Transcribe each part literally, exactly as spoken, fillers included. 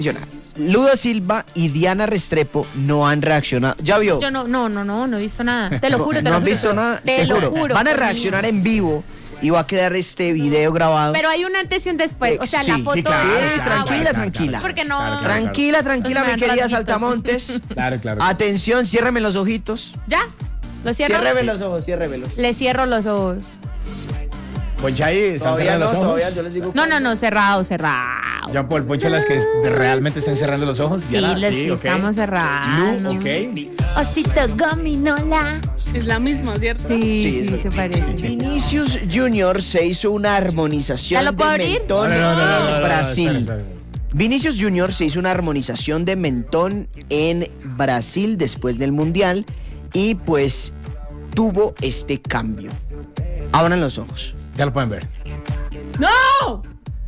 Ludo Silva y Diana Restrepo no han reaccionado. ¿Ya vio? Yo no, no, no, no, no he visto nada. Te lo juro, te no lo han juro. visto nada, Te seguro. lo juro. Van a reaccionar en vivo y va a quedar este video grabado. Pero hay un antes y un después. O sea, sí, la foto. sí, claro, Ah, sí, tranquila, bueno. tranquila. Porque no. Claro, claro, tranquila, tranquila, Entonces mi me dan querida rasguitos. Saltamontes. Claro, claro. Atención, ciérreme los ojitos. ¿Ya? ¿Lo cierro? Ciérreme los ojos, ciérremelos. Le cierro los ojos. Poncha ahí, ¿están Todavía cerrando no, los ojos? todavía yo les digo. No, no, no, cerrado, cerrado. Jean Paul, Poncha las que realmente están cerrando los ojos. Sí, Diana, los sí, ok. estamos cerrando. Lu, ok. Osito gominola. Es la misma, ¿cierto? Sí, Sí, sí, eso- se parece. Vinicius Junior se hizo una armonización ¿Ya lo puedo de abrir? mentón No, no, no, no, no, no, en no, Brasil. espera, espera. Vinicius Junior se hizo una armonización de mentón en Brasil después del Mundial y pues tuvo este cambio. Abran los ojos. Ya lo pueden ver. ¡No!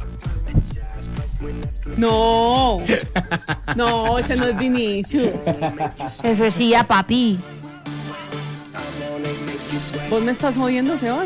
No. No, ese no es Vinicius. Eso es sí, a papi. ¿Vos me estás jodiendo, Sebas?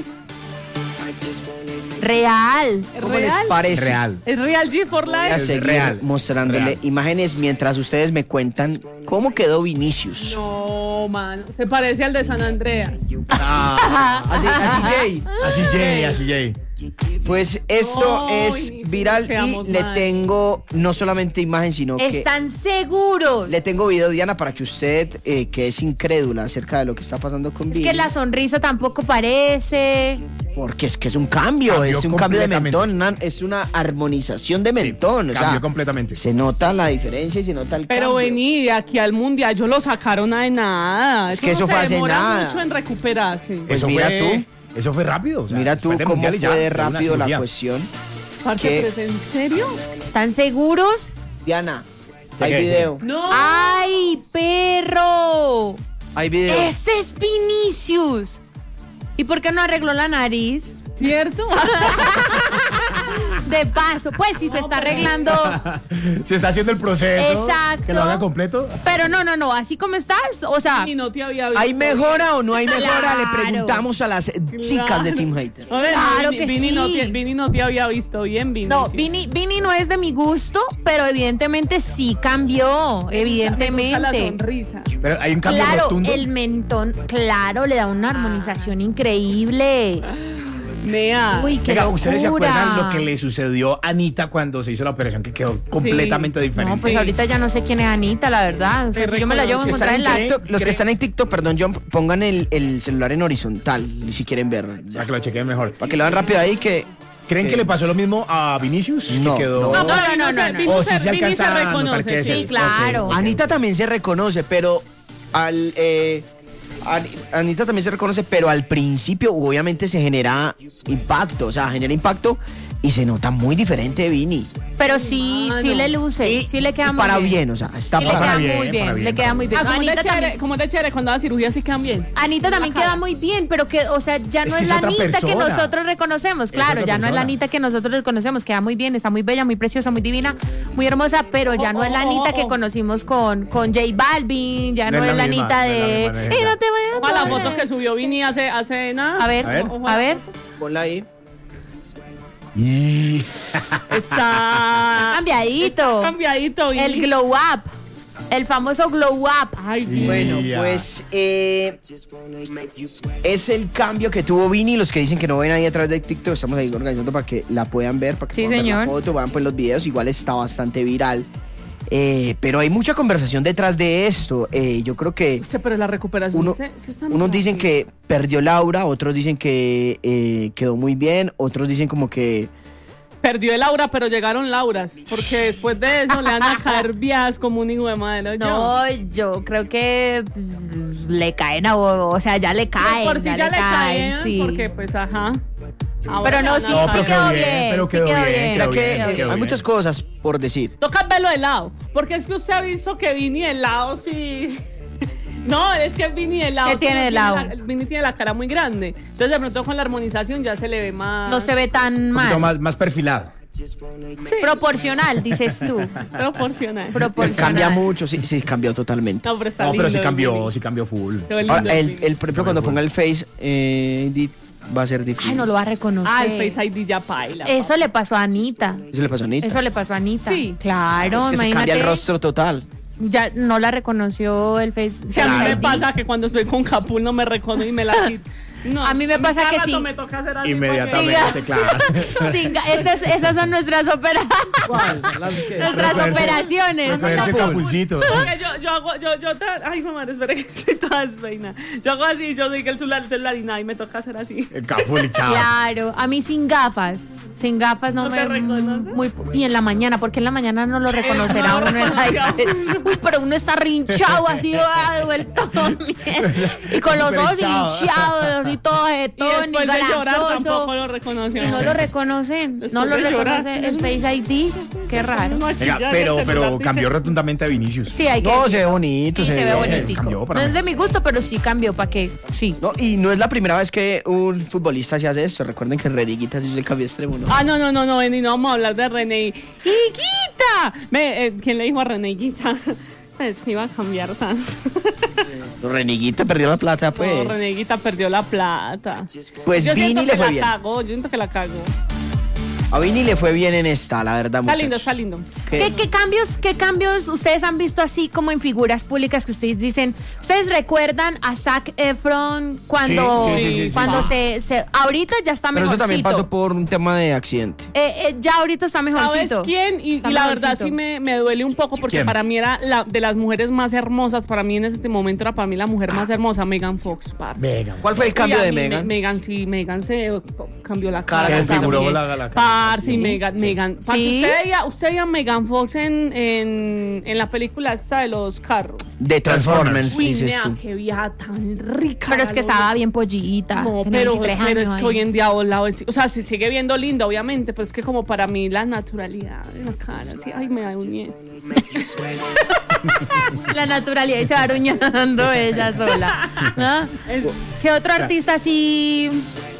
Real. ¿Es ¿Cómo les real? parece? Real. ¿Es real G for Voy a Life? Es seguir real. mostrándole Real. imágenes mientras ustedes me cuentan cómo quedó Vinicius. No, mano. Se parece al de San Andreas. Ah, así, así Jay. Así Jay, así Jay. Pues esto Ay, es sí, viral y seamos le mal. tengo no solamente imagen, sino que ¿Están seguros? le tengo video, Diana, para que usted, eh, que es incrédula acerca de lo que está pasando con Es Vini. que la sonrisa tampoco parece. Porque es que es un cambio, Cambió es un cambio de completamente. mentón, una- es una armonización de mentón. o sea, Cambió completamente. se nota la diferencia y se nota el Pero cambio. vení, de aquí al mundial, yo lo sacaron a de nada. Es que eso no fue se hace demora nada. mucho en recuperarse. Pues Eso mira fue- tú. Eso fue rápido. o sea, Mira tú después del cómo Mundial y ya, fue de de una rápido la cirugía. cuestión. Parce, ¿Qué? ¿pero es en serio? ¿Están seguros? Diana, hay ¿qué? video. No. ¡Ay, perro! Hay video. ¡Ese es Vinicius! ¿Y por qué no arregló la nariz? ¿Cierto? De paso, pues si se está arreglando. Se está haciendo el proceso. Exacto. Que lo haga completo. Pero no, no, no, así como estás, o sea, Y no te había visto. ¿Hay mejora o no hay mejora? Claro. Le preguntamos a las eh, chicas de Team Hater. A ver, Claro Vini, que Vini no sí. te, Vini no te había visto bien, Vini. no, Vini, Vini no es de mi gusto, pero evidentemente sí cambió, la evidentemente. sonrisa. Pero hay un cambio Claro, rotundo. el mentón, claro, le da una armonización increíble. Nea. Uy, qué Venga, ¿ustedes se locura. acuerdan lo que le sucedió a Anita cuando se hizo la operación que quedó completamente diferente? No, pues Sí. ahorita ya no sé quién es Anita, la verdad. O sea, Te si yo me la llevo a Los que encontrar están en en la... TikTok, los que están en TikTok, perdón, John, pongan el, el celular en horizontal si quieren ver. Para que lo chequen mejor. Para que lo vean rápido ahí que... ¿Creen que- que le pasó lo mismo a Vinicius? No, Que quedó... no. No, no, no, no, no. Vini O se- si se Vini alcanza a notar reconoce, que es sí. él. Sí, claro. Ok, ok. Anita también se reconoce, pero al eh, An- Anita también se reconoce, pero al principio obviamente se genera impacto, o sea, genera impacto y se nota muy diferente de Vini. Pero sí, Ah, sí no. le luce, Y- sí le queda y muy para bien. bien, o sea, está Sí le para queda bien, muy bien, para bien, le queda para muy bien. Ah, como es Anita de chévere, también, como es de chévere cuando la cirugía sí quedan bien. Anita también Bacano. queda muy bien, pero que, o sea, ya Es no que es es la otra Anita que persona. nosotros reconocemos, Es claro, otra ya no es la persona. Anita que nosotros reconocemos, queda muy bien, está muy bella, muy preciosa, muy divina, muy hermosa, pero ya no es la Oh, oh, Anita oh, que oh. conocimos con, con J Balvin, ya no, No es es la la misma, Anita no es la de... misma, no es "Ey, la no te voy a Ojo a la poner". foto que subió Vini hace, hace nada. A ver, A ver. Ojo a ver, Ponla ahí. Y... Está cambiadito, cambiadito, Vini. el glow up, el famoso glow up. Ay, Vini. Bueno, Ya. pues eh, es el cambio que tuvo Vini. Los que dicen que no ven ahí a través de TikTok, estamos ahí organizando para que la puedan ver, para que Sí, puedan ver señor. la foto, vean pues los videos, igual está bastante viral. Eh, pero hay mucha conversación detrás de esto. Eh, yo creo que Sí, pero la recuperación uno, sí- sí está unos mejor. dicen que perdió Laura, otros dicen que eh, quedó muy bien, otros dicen como que... Perdió el aura, pero llegaron Lauras. Porque después de eso le van a caer vías como un hijo de madre. ¿no? No, yo creo que pues, le caen a o sea, ya le caen. Por si ya, le caen, sí. porque pues ajá. Ahora Pero no, le sí, van a No, sí pero caer. quedó quedó bien, bien, pero sí quedó quedó bien, bien. Mira quedó que bien, eh, quedó hay bien. muchas cosas por decir. Toca verlo de lado. Porque es que usted ha visto que Vini de lado sí. No, es que Vini de lado. ¿Qué tiene de lado? la- Vini tiene la cara muy grande. Entonces de pronto con la armonización ya se le ve más. No se ve tan Un poquito mal. más, más perfilado. Sí, Proporcional, dices tú. proporcional. Proporcional. Cambia mucho, sí, sí, cambió totalmente. No, pero está No, pero sí lindo, cambió, Vini. sí cambió full. Quedó lindo, Ahora, el, Vini. el, por ejemplo, cuando ponga el face, eh, Edith, va a ser difícil. Ay, no lo va a reconocer. Ah, el Face I D ya paila. Eso le pasó a Anita. Eso le pasó a Anita. Eso le pasó a Anita. Sí. Claro, Es que se imagínate. cambia el rostro total. Ya no la reconoció el Face. Si a mí Face me I D. pasa que cuando estoy con Capul no me reconoce y me la quito. No, A mí me pasa cada que rato sí. me toca hacer así Inmediatamente, claro. Sin ga- esas, esas son nuestras operaciones. ¿Cuál? Las que... Nuestras Recogerse- operaciones. Recogerse capulcito. Porque yo, yo hago, yo, yo, ta- ay, mamá, espera que estoy toda despeina. Yo hago así, yo soy que el celular, el celular y nada, y me toca hacer así. El capul, chao. Claro, a mí sin gafas. Sin gafas no, ¿No me. te reconoce? Muy, y en la mañana, porque en la mañana no lo reconocerá uno en el iPad. Uy, pero uno está rinchado así, ah, vuelto mierda. Y con los Súper ojos hinchado. hinchados, así todo Y jetón y después de llorar grasoso. tampoco lo reconoció. Y no lo reconocen, no lo Después de llorar. reconoce el Face I D. Qué raro. Venga, pero, pero cambió rotundamente a Vinicius. Sí, hay que No, decir. se ve bonito. Sí, se ve bien. bonitico. cambió para No mí. es de mi gusto, pero sí cambió, ¿para qué? Sí. No, y no es la primera vez que un futbolista se hace esto. Recuerden que Reniguita se hizo el cambio extremo, ¿no? Ah, no, no, no, no, ven, y no vamos a hablar de René. ¡Higuita! Me, eh, ¿Quién le dijo a René Higuita? Pues que iba a cambiar tanto. Reniguita perdió la plata, pues. No, René Higuita perdió la plata. Pues yo Vini siento le que fue la bien. cagó, yo siento que la cagó. A Vini le fue bien en esta, la verdad, Está muchachos. lindo, está lindo. ¿Qué? ¿Qué, qué cambios, ¿Qué cambios ustedes han visto así como en figuras públicas que ustedes dicen? ¿Ustedes recuerdan a Zac Efron cuando, Sí, sí, sí, sí, cuando sí. se, se... Ahorita ya está Pero eso mejorcito. también pasó por un tema de accidente. Eh, eh, ya ahorita está ¿Sabes mejorcito. quién? Y, Está y la mejorcito. verdad sí me, me duele un poco porque ¿Quién? para mí era la, de las mujeres más hermosas. Para mí en este momento era para mí la mujer más hermosa, Megan Fox. parce. Venga. ¿Cuál fue el cambio Uy, a de mí Megan? Me- Megan, sí, Megan se cambió la cara. Se desfiguró también. la- la cara. Parce, y Sí. Megan, Megan. Parce, Sí. usted veía, usted veía a Megan Fox en, en, en la película esta de los carros. De Transformers, Uy, dices nea, tú. qué vieja tan rica. Pero es que la estaba bien pollita. No, tenía pero, veintitrés pero años es que ahí. hoy en día volado es- o sea, se sigue viendo linda, obviamente, pero es que como para mí la naturalidad de la cara, así, ay, me da un miedo. La naturalidad y se va aruñando ella sola. ¿No? Es- ¿Qué otro artista así?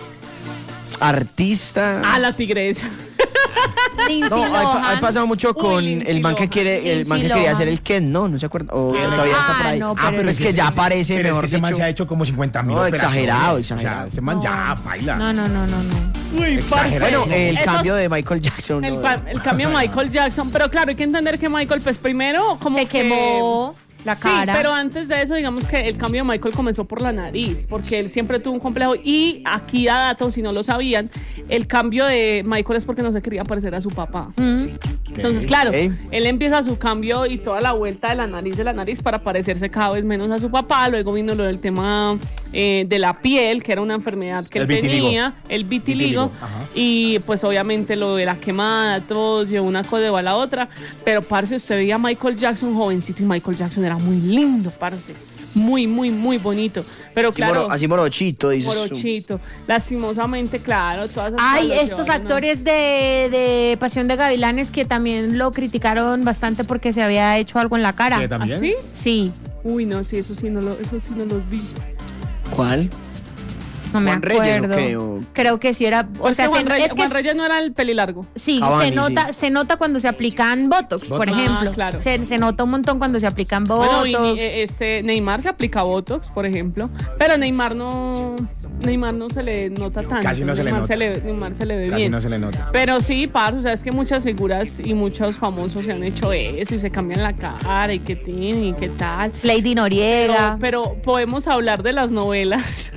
Artista. ah, la tigresa. Lindsay No, ha, ha Lohan. pasado mucho con Lindsay el man que Lohan. quiere, el man que Lindsay quería Lohan. hacer el Ken, ¿no? ¿No se acuerdan? O ¿Qué? todavía está por Ah, ahí. no, ah, pero es que ya aparece, pero mejor es que ese man dicho. se ha hecho como cincuenta mil No, operaciones. exagerado, O sea, exagerado. ese man ya baila. No, no, no, no, no. Uy, parce. Bueno, el Esos- cambio de Michael Jackson. el, ¿no? pa- el cambio de Michael Jackson, pero claro, hay que entender que Michael, pues primero, como Se que- quemó la cara. Sí, pero antes de eso, digamos que el cambio de Michael comenzó por la nariz, porque él siempre tuvo un complejo. Y aquí a datos, si no lo sabían, el cambio de Michael es porque no se quería parecer a su papá. Mm. Entonces, claro, Ok. él empieza su cambio y toda la vuelta de la nariz de la nariz para parecerse cada vez menos a su papá. Luego vino lo del tema eh, de la piel, que era una enfermedad que El él vitiligo. tenía, el vitiligo. Vitiligo, ajá. Y pues obviamente lo de la quemada, todo llevó una cosa llevó a la otra. Pero, parce, usted veía a Michael Jackson jovencito y Michael Jackson era muy lindo, parce. Muy, muy, muy bonito. Pero Así, claro, moro- así morochito, dices tú. morochito. Lastimosamente, claro, todas esas Ay, cosas estos llevaron a- actores de, de Pasión de Gavilanes que también lo criticaron bastante porque se había hecho algo en la cara. ¿Qué, también? ¿Así? Sí, Uy, no, sí, eso sí no, lo, eso sí no los vi. ¿Cuál? no me ¿Juan Reyes o acuerdo. qué? O- Creo que sí era. O O sea, sea, Juan, se- Reyes, es que Juan Reyes no era el pelilargo. sí, Cavani, se nota, sí. se nota cuando se aplican Botox, por Botox. ejemplo. Ah, claro. Se, se nota un montón cuando se aplican Bueno, Botox. y, eh, este, Neymar se aplica Botox, por ejemplo. Pero Neymar no. Neymar no se le nota tanto. Casi no se le Neymar nota. Se le, Neymar se le ve Casi bien. no se le nota. Pero sí, parce, o sea, es que muchas figuras y muchos famosos se han hecho eso y se cambian la cara y qué tienen y qué tal. Lady Pero, Noriega. pero podemos hablar de las novelas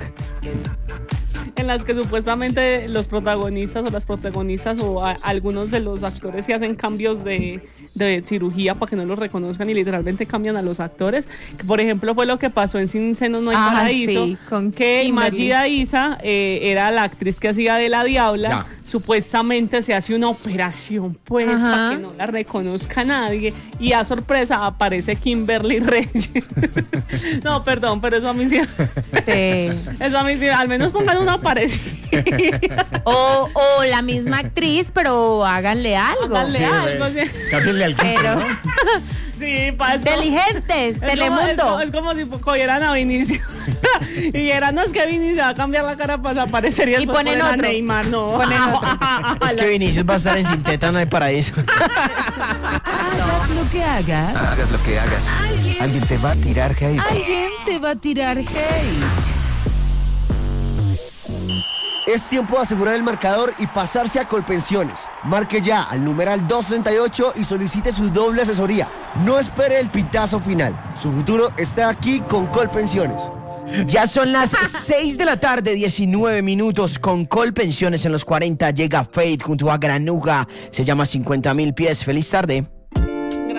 en las que supuestamente los protagonistas o las protagonistas o a- algunos de los actores se hacen cambios de, de cirugía para que no los reconozcan y literalmente cambian a los actores. Que, por ejemplo, fue lo que pasó en Sin Senos No Hay Ah, Paraíso, sí, con que Kimberly. Magida Isa eh, era la actriz que hacía de la Diabla. Ya. Supuestamente se hace una operación, pues, Ajá. para que no la reconozca nadie. Y a sorpresa aparece Kimberly Reyes. No, perdón, pero eso a mí sí. Sí. Eso a mí sí. Al menos pongan una parecida. O, o la misma actriz, pero háganle algo. Háganle Sí, algo, güey. sí. Cámbienle al quinto, Pero ¿no? Sí, para eso. inteligentes, Es como- Telemundo. Es como, es como si cogieran a Vinicio y dijeran, no, es que Vinicio va a cambiar la cara para desaparecer y, Y después ponen ponen a otro. Neymar, no. Ponen otro. Es que Vinicius va a estar en Sin Teta, no hay paraíso. Hagas lo que hagas, Hagas lo que hagas. Alguien te va a tirar hate. alguien te va a tirar hate. Es tiempo de asegurar el marcador y pasarse a Colpensiones. Marque ya al numeral doscientos sesenta y ocho y solicite su doble asesoría. No espere el pitazo final. Su futuro está aquí con Colpensiones. Ya son las seis de la tarde, diecinueve minutos. Con Colpensiones en los cuarenta llega Faith junto a Granuja. Se llama cincuenta mil pies. Feliz tarde.